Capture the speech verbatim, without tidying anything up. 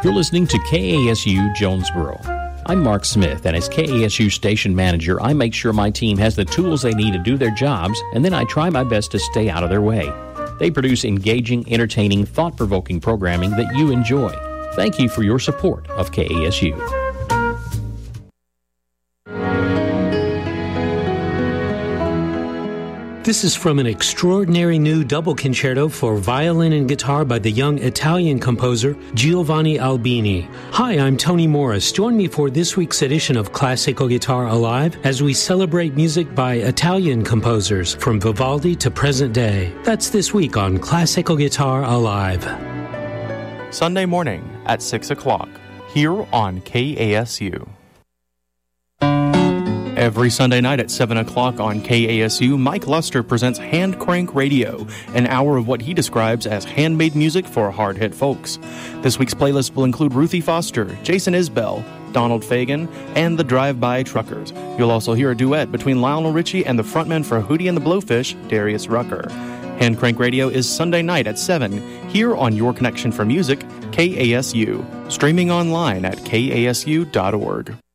You're listening to K A S U Jonesboro. I'm Mark Smith, and as K A S U station manager, I make sure my team has the tools they need to do their jobs, and then I try my best to stay out of their way. They produce engaging, entertaining, thought-provoking programming that you enjoy. Thank you for your support of K A S U. This is from an extraordinary new double concerto for violin and guitar by the young Italian composer Giovanni Albini. Hi, I'm Tony Morris. Join me for this week's edition of Classical Guitar Alive as we celebrate music by Italian composers from Vivaldi to present day. That's this week on Classical Guitar Alive. Sunday morning at six o'clock here on K A S U. Every Sunday night at seven o'clock on K A S U, Mike Luster presents Hand Crank Radio, an hour of what he describes as handmade music for hard-hit folks. This week's playlist will include Ruthie Foster, Jason Isbell, Donald Fagen, and the Drive-By Truckers. You'll also hear a duet between Lionel Richie and the frontman for Hootie and the Blowfish, Darius Rucker. Hand Crank Radio is Sunday night at seven, here on Your Connection for Music, K A S U. Streaming online at K A S U dot org.